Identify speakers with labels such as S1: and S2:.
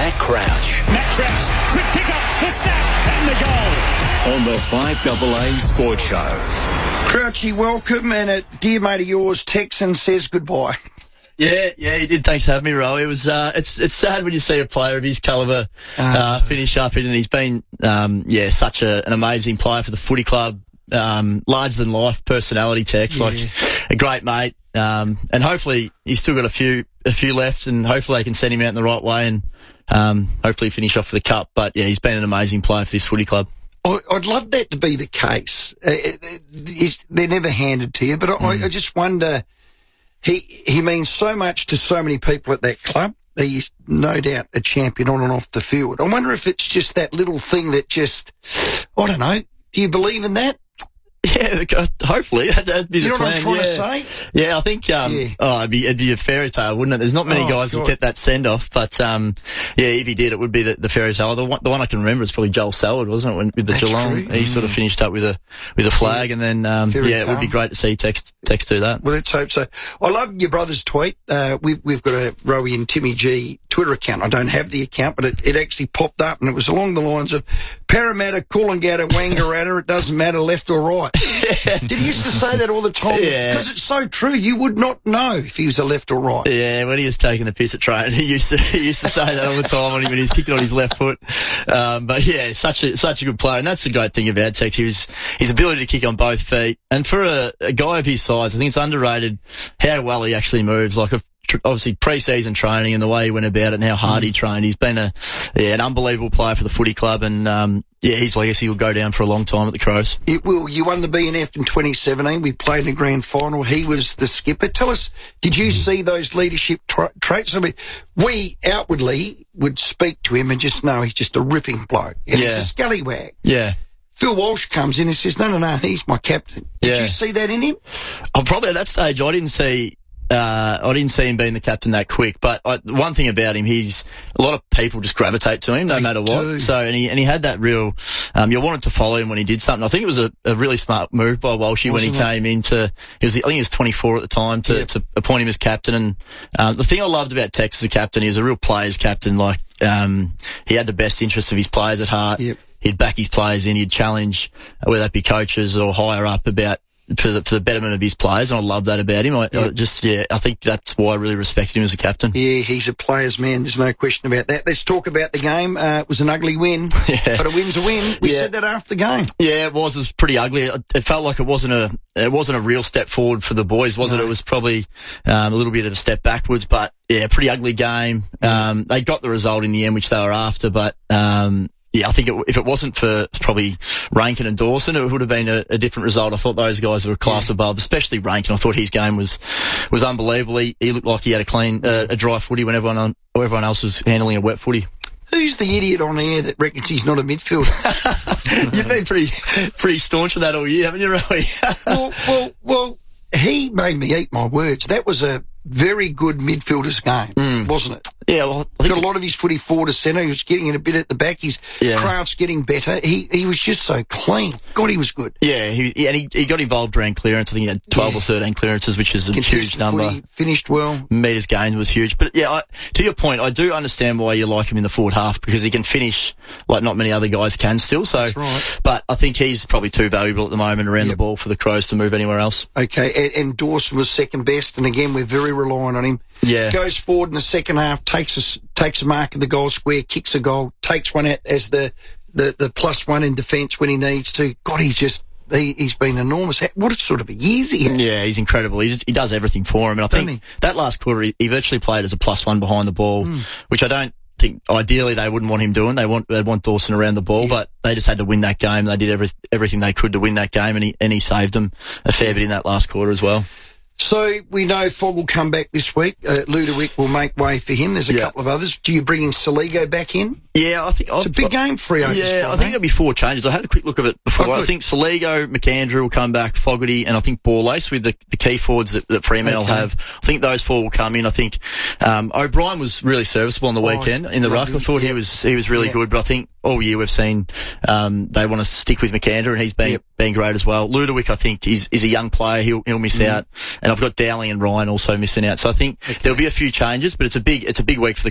S1: Matt Crouch.
S2: Matt Crouch, quick pick up, the snap, and the goal.
S1: On the 5AA Sports Show.
S3: Crouchy, welcome, and a dear mate of yours, Texan, says goodbye.
S4: Yeah, he did. Thanks for having me, Ro. It was, it's sad when you see a player of his calibre finish up it, and he's been, such an amazing player for the footy club, larger than life personality, Tex, like a great mate, and hopefully he's still got a few left, and hopefully they can send him out in the right way, and hopefully finish off for the cup. But yeah, he's been an amazing player for this footy club.
S3: I'd love that to be the case. They're never handed to you, but I just wonder. He means so much to so many people at that club. He's no doubt a champion on and off the field. I wonder if it's just that little thing that just, I don't know. Do you believe in that?
S4: Yeah, hopefully. That'd be the plan.
S3: You know what I'm trying to say?
S4: Yeah, I think, it'd be a fairy tale, wouldn't it? There's not many guys who get that send off, but, if he did, it would be the fairy tale. The one I can remember is probably Joel Sallard, wasn't it? With the Geelong, he sort of finished up with a flag, and then, it would be great to see Tex do that.
S3: Well, let's hope so. I love your brother's tweet. We've got a Rowie and Timmy G Twitter account. I don't have the account, but it actually popped up, and it was along the lines of Parramatta, Coolangatta, Wangaratta, it doesn't matter left or right. Did he used to say that all the time?
S4: Yeah.
S3: Because it's so true. You would not know if he was a left or right.
S4: Yeah, when he was taking the piss at training, he used to say that all the time when he was kicking on his left foot. But yeah, such a good player, and that's the great thing about Tex. His ability to kick on both feet, and for a guy of his size, I think it's underrated how well he actually moves. Like obviously pre-season training and the way he went about it and how hard he trained. He's been an unbelievable player for the footy club, and his legacy will go down for a long time at the Crows. It
S3: will. You won the BNF in 2017. We played in the grand final. He was the skipper. Tell us, did you see those leadership traits? I mean, we outwardly would speak to him and just know he's just a ripping bloke. And he's a scallywag.
S4: Yeah.
S3: Phil Walsh comes in and says, no, he's my captain. Did you see that in him?
S4: Probably at that stage, I didn't see him being the captain that quick, but one thing about him, a lot of people just gravitate to him no matter what. So, and he had that real, you wanted to follow him when he did something. I think it was a really smart move by Walshy when he came into, I think he was 24 at the time to appoint him as captain. And, the thing I loved about Tex as a captain, he was a real player's captain. Like, he had the best interests of his players at heart. Yep. He'd back his players in, he'd challenge, whether that be coaches or higher up for the betterment of his players, and I love that about him. I think that's why I really respected him as a captain. Yeah,
S3: he's a player's man. There's no question about that. Let's talk about the game. It was an ugly win, but a win's a win. We said that after the game.
S4: Yeah, it was. It was pretty ugly. It felt like it wasn't a real step forward for the boys, was it? It was probably a little bit of a step backwards, but yeah, pretty ugly game. They got the result in the end, which they were after, but I think if it wasn't for probably Rankin and Dawson, it would have been a different result. I thought those guys were a class above, especially Rankin. I thought his game was unbelievable. He looked like he had a dry footy when everyone else was handling a wet footy.
S3: Who's the idiot on air that reckons he's not a midfielder?
S4: You've been pretty staunch on that all year, haven't you, Rowie?
S3: well, he made me eat my words. That was a very good midfielder's game, wasn't it?
S4: Yeah, well, I think
S3: got a lot of his footy forward to centre. He was getting it a bit at the back. His craft's getting better. He was just so clean. God, he was good.
S4: Yeah, he got involved around clearance. I think he had 12 or 13 clearances, which is a huge number.
S3: Footy, finished well.
S4: Metres gained was huge. But yeah, to your point, I do understand why you like him in the forward half, because he can finish like not many other guys can still. So,
S3: that's right.
S4: But I think he's probably too valuable at the moment around the ball for the Crows to move anywhere else.
S3: Okay, and Dawson was second best, and again, we're very reliant on him.
S4: Yeah.
S3: Goes forward in the second half, takes a mark of the goal square, kicks a goal, takes one out as the +1 in defence when he needs to. God, he's been enormous. What sort of a year's he had?
S4: Yeah, he's incredible. He does everything for him. And I think that last quarter, he virtually played as a +1 behind the ball, which I don't think ideally they wouldn't want him doing. They'd want Dawson around the ball, but they just had to win that game. They did everything they could to win that game, and he saved them a fair bit in that last quarter as well.
S3: So we know Fogg will come back this week. Ludovic will make way for him. There's a couple of others. Do you bring in Saligo back in?
S4: Yeah, I think
S3: it's a big game for Freo.
S4: Yeah, I think there'll be 4 changes. I had a quick look at it before. I think Saligo, McAndrew will come back, Fogarty, and I think Borlace with the key forwards that Fremantle have. I think those 4 will come in. I think O'Brien was really serviceable on the weekend in the ruck. I thought he was really good, but I think all year we've seen they want to stick with McAndrew, and he's been great as well. Ludovic, I think, is a young player. He'll miss out, and I've got Dowling and Ryan also missing out. So I think there'll be a few changes, but it's a big week for the